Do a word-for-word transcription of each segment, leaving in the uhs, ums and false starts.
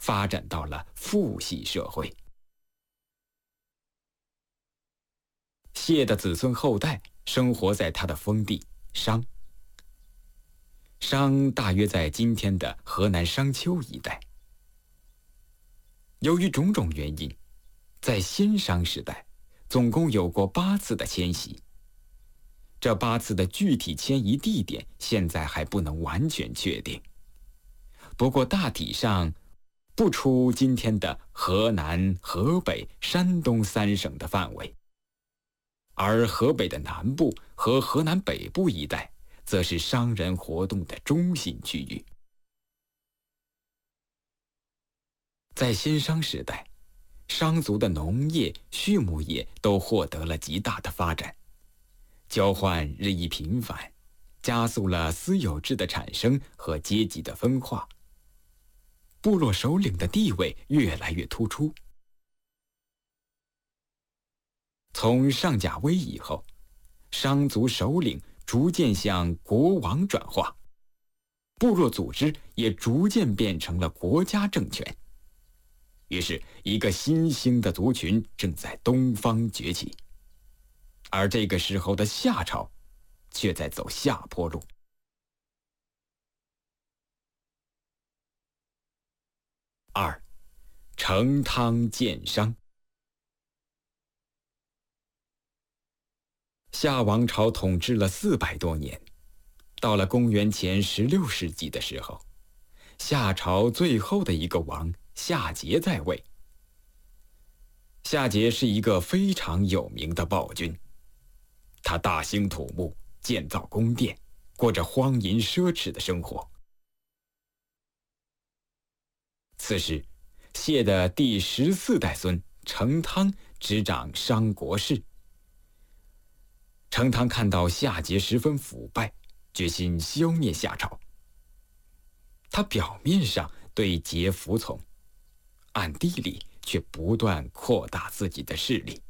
发展到了父系社会。谢的子孙后代生活在他的封地商。商大约在今天的河南商丘一带。由于种种原因，在先商时代，总共有过八次的迁徙。这八次的具体迁移地点现在还不能完全确定，不过大体上不出今天的河南、河北、山东三省的范围。而河北的南部和河南北部一带，则是商人活动的中心区域。在先商时代，商族的农业、畜牧业都获得了极大的发展，交换日益频繁，加速了私有制的产生和阶级的分化。部落首领的地位越来越突出。从上甲威以后，商族首领逐渐向国王转化，部落组织也逐渐变成了国家政权。于是，一个新兴的族群正在东方崛起，而这个时候的夏朝，却在走下坡路。二，成汤建商。夏王朝统治了四百多年，到了公元前十六世纪的时候，夏朝最后的一个王夏桀在位。夏桀是一个非常有名的暴君，他大兴土木，建造宫殿，过着荒淫奢侈的生活。此时，谢的第十四代孙成汤执掌商国事。成汤看到夏桀十分腐败，决心消灭夏朝。他表面上对桀服从，暗地里却不断扩大自己的势力。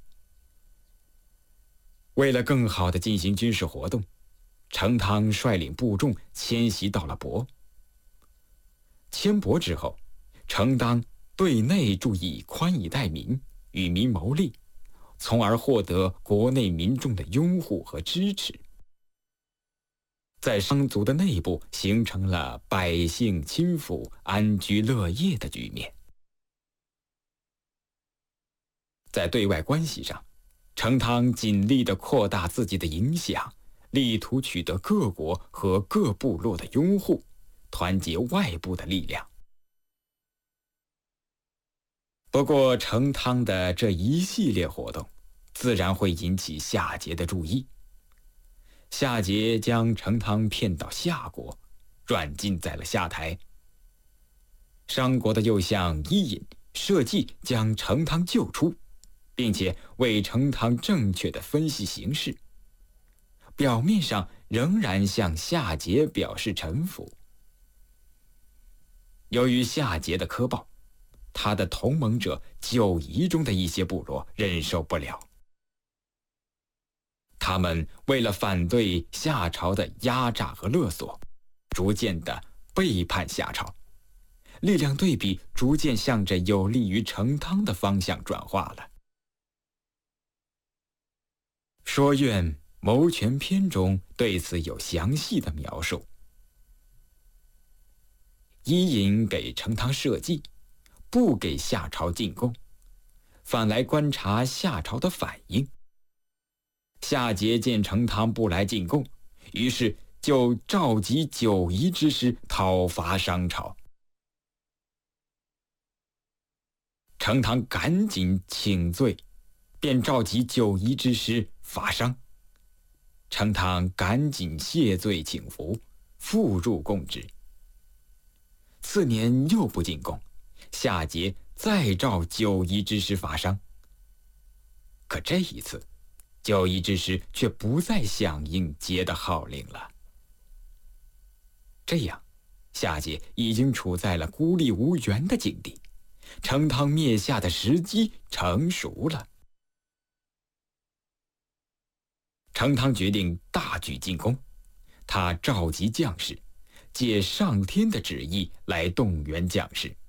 为了更好地进行军事活动，成汤率领部众迁徙到了亳。迁亳之后，成汤对内注意宽以待民，与民谋利，从而获得国内民众的拥护和支持，在商族的内部形成了百姓亲附、安居乐业的局面。在对外关系上，成汤尽力地扩大自己的影响，力图取得各国和各部落的拥护，团结外部的力量。不过，成汤的这一系列活动自然会引起夏桀的注意。夏桀将成汤骗到夏国，软禁在了夏台。商国的右相伊尹设计将成汤救出，并且为成汤正确的分析形势，表面上仍然向夏桀表示臣服。由于夏桀的苛暴，他的同盟者九夷中的一些部落忍受不了，他们为了反对夏朝的压榨和勒索，逐渐的背叛夏朝，力量对比逐渐向着有利于成汤的方向转化了。《说苑谋权篇》中对此有详细的描述。伊尹给成汤设计，不给夏朝进贡，反来观察夏朝的反应。夏桀见成汤不来进贡，于是就召集九夷之师讨伐商朝。成汤赶紧请罪，便召集九夷之师伐商。成汤赶紧谢罪请服，复入贡之。次年又不进贡，夏桀再召九夷之师伐商。可这一次，九夷之师却不再响应桀的号令了。这样，夏桀已经处在了孤立无援的境地，成汤灭夏的时机成熟了。成汤决定大举进攻，他召集将士，借上天的旨意来动员将士。